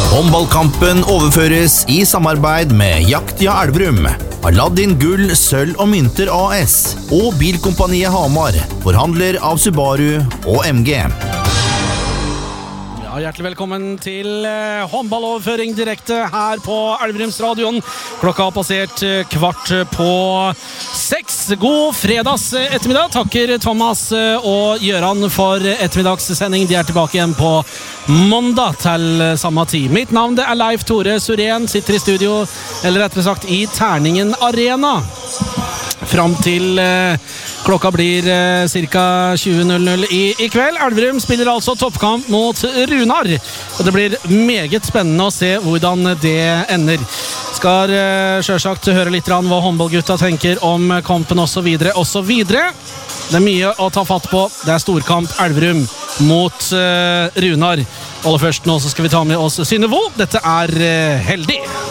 Håndballkampen overføres i samarbeid med Jaktia Elverum, Aladdin Gull, Sølv og Mynter AS og Bilkompaniet Hamar, forhandler av Subaru og MG. Hjertelig velkommen til håndballoverføring direkte her på Elverumsradioen. Klokka har passert 5:15. God fredags ettermiddag. Takker Thomas og Gjøran for ettermiddagssending. De er tilbake igjen på mandag til samme tid. Mitt navn er Leif Tore Surén, sitter i studio, eller rettere sagt i Terningen Arena. Fram til klokka blir ca. 20.00 i kveld. Elverum spiller altså toppkamp mot Runar, og det blir meget spennende å se hvordan det ender. Skal selvsagt høre litt hva håndballgutta tenker om kampen og så videre, og så videre. Det er mye å ta fatt på. Det er storkamp Elverum mot Runar. Aller først nå så skal vi ta med oss Synne Vo. Dette er Heldig.